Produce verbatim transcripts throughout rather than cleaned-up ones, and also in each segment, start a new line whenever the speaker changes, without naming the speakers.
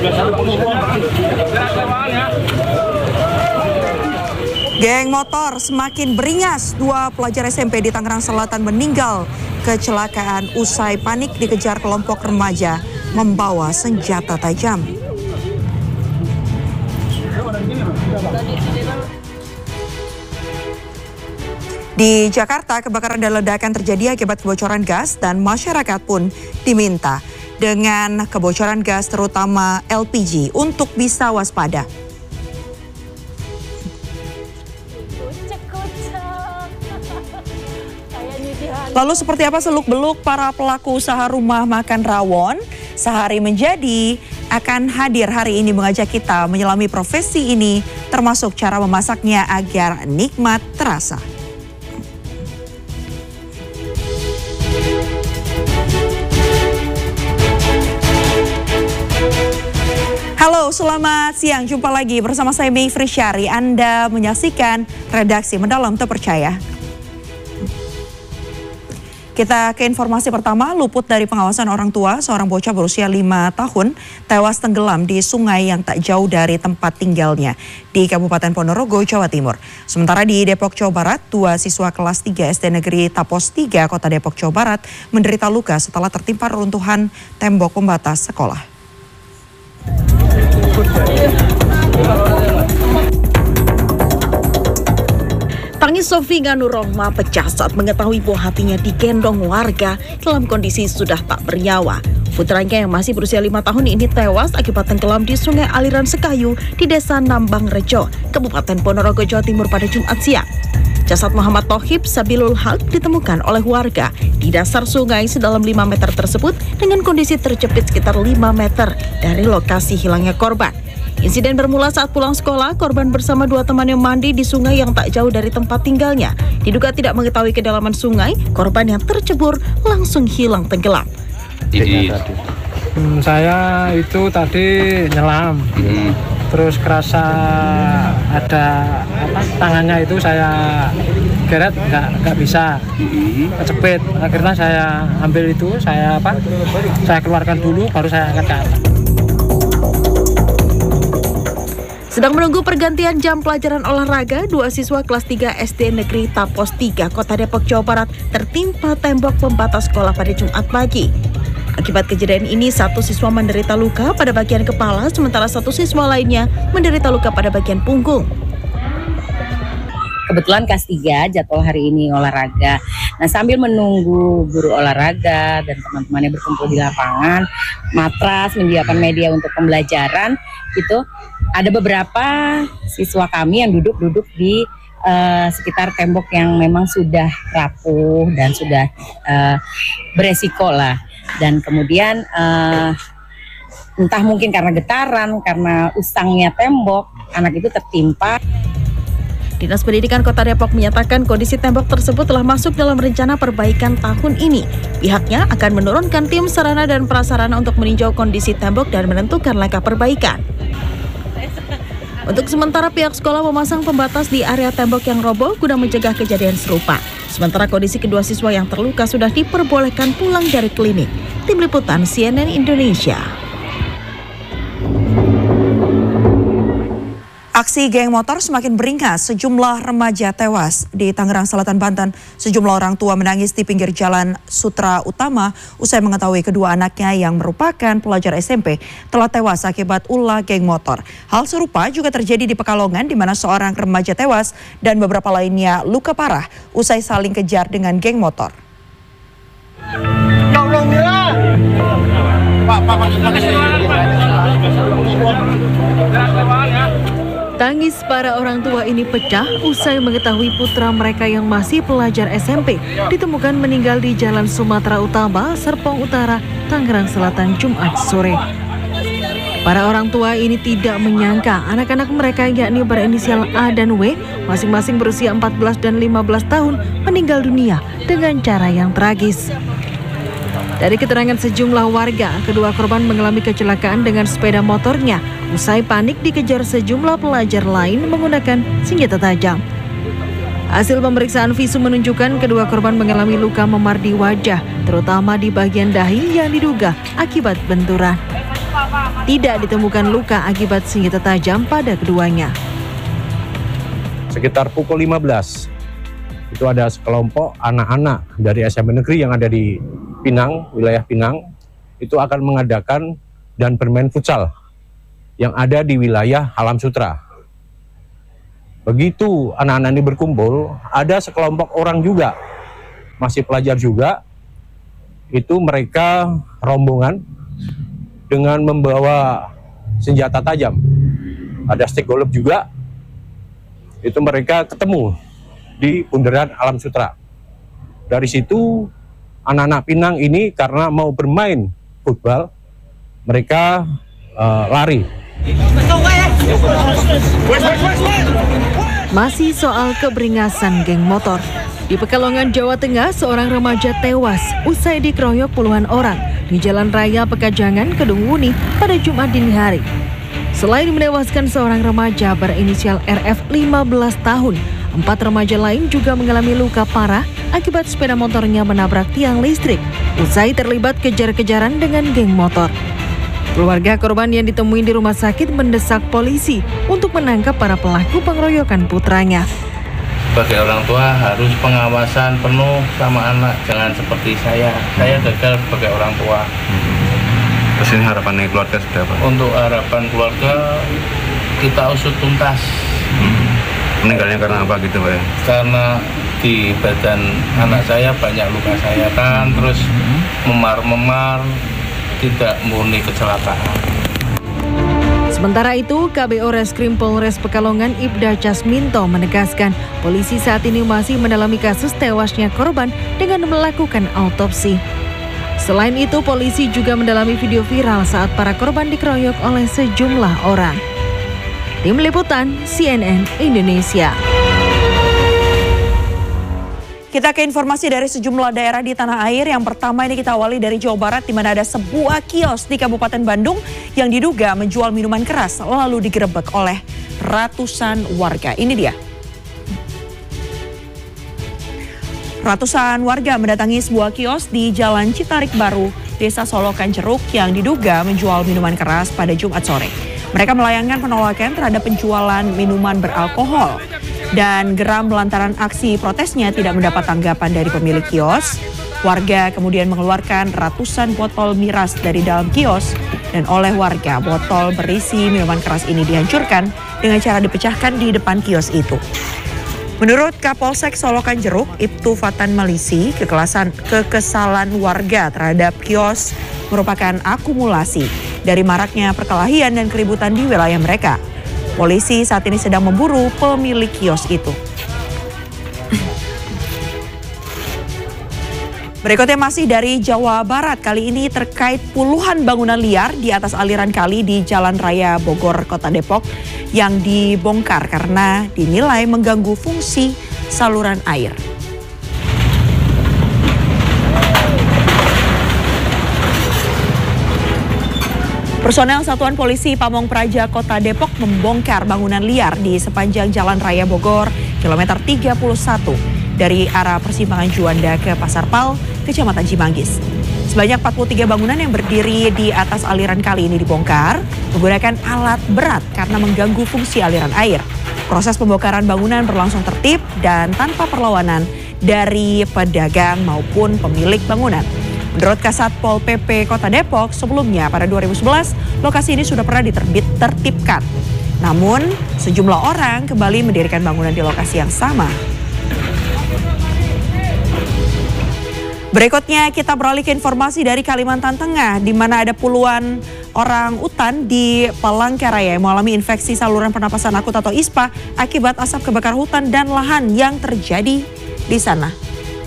Geng motor semakin beringas. Dua pelajar S M P di Tangerang Selatan meninggal kecelakaan usai panik dikejar kelompok remaja membawa senjata tajam. Di Jakarta, kebakaran dan ledakan terjadi akibat kebocoran gas dan masyarakat pun diminta dengan kebocoran gas terutama L P G untuk bisa waspada. Lalu seperti apa seluk-beluk para pelaku usaha rumah makan rawon sehari menjadi akan hadir hari ini mengajak kita menyelami profesi ini termasuk cara memasaknya agar nikmat terasa. Halo, selamat siang. Jumpa lagi bersama saya Mayfri Syari. Anda menyaksikan Redaksi Mendalam Terpercaya. Kita ke informasi pertama, luput dari pengawasan orang tua, seorang bocah berusia lima tahun tewas tenggelam di sungai yang tak jauh dari tempat tinggalnya di Kabupaten Ponorogo, Jawa Timur. Sementara di Depok, Jawa Barat, dua siswa kelas tiga S D Negeri Tapos tiga, Kota Depok, Jawa Barat menderita luka setelah tertimpa reruntuhan tembok pembatas sekolah.
Tangis Sofi Ganurohma pecah saat mengetahui bahwa hatinya digendong warga dalam kondisi sudah tak bernyawa. Putranya yang masih berusia lima tahun ini tewas akibat tenggelam di sungai aliran Sekayu di Desa Nambang Rejo, Kabupaten Ponorogo, Jawa Timur pada Jumat siang. Jasad Muhammad Tohib Sabilul Haq ditemukan oleh warga di dasar sungai sedalam lima meter tersebut dengan kondisi terjepit sekitar lima meter dari lokasi hilangnya korban. Insiden bermula saat pulang sekolah, korban bersama dua temannya mandi di sungai yang tak jauh dari tempat tinggalnya. Diduga tidak mengetahui kedalaman sungai, korban yang tercebur langsung hilang tenggelam.
Jadi, hmm, saya itu tadi nyelam, hmm. terus kerasa ada apa, tangannya itu saya geret nggak nggak bisa, hmm. kecepit. Akhirnya saya ambil itu, saya apa, saya keluarkan dulu, baru saya angkat ke atas.
Sedang menunggu pergantian jam pelajaran olahraga, dua siswa kelas tiga S D Negeri Tapos tiga, Kota Depok, Jawa Barat tertimpa tembok pembatas sekolah pada Jumat pagi. Akibat kejadian ini, satu siswa menderita luka pada bagian kepala, sementara satu siswa lainnya menderita luka pada bagian punggung.
Kebetulan kelas tiga jadwal hari ini olahraga. Nah, sambil menunggu guru olahraga dan teman-temannya berkumpul di lapangan, matras, menyediakan media untuk pembelajaran, gitu. Ada beberapa siswa kami yang duduk-duduk di uh, sekitar tembok yang memang sudah rapuh dan sudah uh, beresiko lah. Dan kemudian uh, entah mungkin karena getaran, karena usangnya tembok, anak itu tertimpa.
Dinas Pendidikan Kota Depok menyatakan kondisi tembok tersebut telah masuk dalam rencana perbaikan tahun ini. Pihaknya akan menurunkan tim sarana dan prasarana untuk meninjau kondisi tembok dan menentukan langkah perbaikan. Untuk sementara pihak sekolah memasang pembatas di area tembok yang roboh guna mencegah kejadian serupa. Sementara kondisi kedua siswa yang terluka sudah diperbolehkan pulang dari klinik. Tim Liputan C N N Indonesia.
Aksi geng motor semakin beringas, sejumlah remaja tewas di Tangerang Selatan, Banten. Sejumlah orang tua menangis di pinggir jalan Sutra Utama usai mengetahui kedua anaknya yang merupakan pelajar S M P telah tewas akibat ulah geng motor. Hal serupa juga terjadi di Pekalongan di mana seorang remaja tewas dan beberapa lainnya luka parah usai saling kejar dengan geng motor.
Tangis para orang tua ini pecah usai mengetahui putra mereka yang masih pelajar S M P ditemukan meninggal di Jalan Sumatera Utama, Serpong Utara, Tangerang Selatan, Jumat sore. Para orang tua ini tidak menyangka anak-anak mereka yakni berinisial A dan W, masing-masing berusia empat belas dan lima belas tahun, meninggal dunia dengan cara yang tragis. Dari keterangan sejumlah warga, kedua korban mengalami kecelakaan dengan sepeda motornya. Usai panik dikejar sejumlah pelajar lain menggunakan senjata tajam. Hasil pemeriksaan visum menunjukkan kedua korban mengalami luka memar di wajah, terutama di bagian dahi yang diduga akibat benturan. Tidak ditemukan luka akibat senjata tajam pada keduanya.
Sekitar pukul lima belas, itu ada sekelompok anak-anak dari S M P Negeri yang ada di Pinang, wilayah Pinang, itu akan mengadakan dan bermain futsal yang ada di wilayah Alam Sutra. Begitu anak-anak ini berkumpul, ada sekelompok orang juga, masih pelajar juga, itu mereka rombongan dengan membawa senjata tajam. Ada stick golf juga, itu mereka ketemu di bundaran Alam Sutra. Dari situ anak-anak Pinang ini karena mau bermain futbal, mereka uh, lari.
Masih soal keberingasan geng motor. Di Pekalongan, Jawa Tengah, seorang remaja tewas usai dikeroyok puluhan orang di Jalan Raya Pekajangan, Kedung Wuni pada Jumat dini hari. Selain menewaskan seorang remaja berinisial R F lima belas tahun, empat remaja lain juga mengalami luka parah akibat sepeda motornya menabrak tiang listrik usai terlibat kejar-kejaran dengan geng motor. Keluarga korban yang ditemui di rumah sakit mendesak polisi untuk menangkap para pelaku pengeroyokan putranya.
Sebagai orang tua harus pengawasan penuh sama anak, jangan seperti saya. Saya gagal sebagai orang tua.
Terus ini harapannya keluarga sudah apa?
Untuk harapan keluarga, kita usut tuntas.
Hmm. Meninggalnya karena apa gitu Pak ya?
Karena di badan anak saya banyak luka sayatan, terus memar-memar, tidak murni kecelakaan.
Sementara itu, K B O Reskrim Polres Pekalongan Ibda Casminto menegaskan polisi saat ini masih mendalami kasus tewasnya korban dengan melakukan autopsi. Selain itu, polisi juga mendalami video viral saat para korban dikeroyok oleh sejumlah orang. Tim Liputan C N N Indonesia.
Kita ke informasi dari sejumlah daerah di tanah air. Yang pertama ini kita awali dari Jawa Barat, di mana ada sebuah kios di Kabupaten Bandung yang diduga menjual minuman keras lalu digerebek oleh ratusan warga. Ini dia. Ratusan warga mendatangi sebuah kios di Jalan Citarik Baru, Desa Solokan Jeruk yang diduga menjual minuman keras pada Jumat sore. Mereka melayangkan penolakan terhadap penjualan minuman beralkohol dan geram lantaran aksi protesnya tidak mendapat tanggapan dari pemilik kios. Warga kemudian mengeluarkan ratusan botol miras dari dalam kios dan oleh warga botol berisi minuman keras ini dihancurkan dengan cara dipecahkan di depan kios itu. Menurut Kapolsek Solokan Jeruk, Ibtu Fatan Malisi, kekelasan, kekesalan warga terhadap kios merupakan akumulasi dari maraknya perkelahian dan keributan di wilayah mereka. Polisi saat ini sedang memburu pemilik kios itu. Berikutnya masih dari Jawa Barat, kali ini terkait puluhan bangunan liar di atas aliran kali di Jalan Raya Bogor, Kota Depok yang dibongkar karena dinilai mengganggu fungsi saluran air. Personel Satuan Polisi Pamong Praja Kota Depok membongkar bangunan liar di sepanjang Jalan Raya Bogor, kilometer tiga puluh satu, dari arah persimpangan Juanda ke Pasar Pal, Kecamatan Cimanggis. Sebanyak empat puluh tiga bangunan yang berdiri di atas aliran kali ini dibongkar menggunakan alat berat karena mengganggu fungsi aliran air. Proses pembongkaran bangunan berlangsung tertib dan tanpa perlawanan dari pedagang maupun pemilik bangunan. Menurut Kasat Pol P P Kota Depok, sebelumnya pada dua ribu sebelas lokasi ini sudah pernah diterbit tertibkan. Namun sejumlah orang kembali mendirikan bangunan di lokasi yang sama. Berikutnya kita beralih ke informasi dari Kalimantan Tengah, di mana ada puluhan orang utan di Palangkaraya yang mengalami infeksi saluran pernapasan akut atau I S P A akibat asap kebakar hutan dan lahan yang terjadi di sana.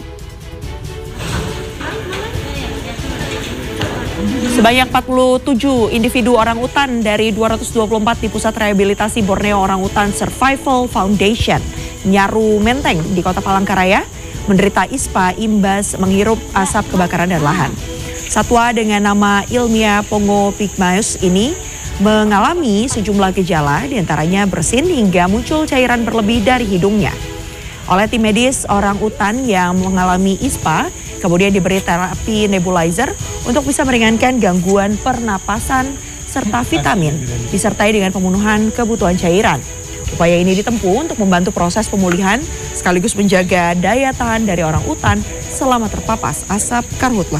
Sebanyak empat puluh tujuh individu orang utan dari dua ratus dua puluh empat di Pusat Rehabilitasi Borneo Orang Utan Survival Foundation, Nyaru Menteng di Kota Palangkaraya, menderita I S P A imbas menghirup asap kebakaran dan lahan. Satwa dengan nama ilmiah Pongo pygmaeus ini mengalami sejumlah gejala, diantaranya bersin hingga muncul cairan berlebih dari hidungnya. Oleh tim medis, orang utan yang mengalami I S P A kemudian diberi terapi nebulizer untuk bisa meringankan gangguan pernapasan serta vitamin, disertai dengan pembunuhan kebutuhan cairan. Upaya ini ditempuh untuk membantu proses pemulihan sekaligus menjaga daya tahan dari orang utan selama terpapas asap karhutlah.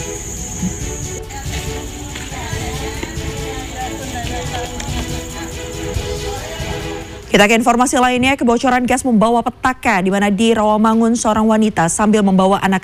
Kita ke informasi lainnya, kebocoran gas membawa petaka di mana di Rawamangun seorang wanita sambil membawa anak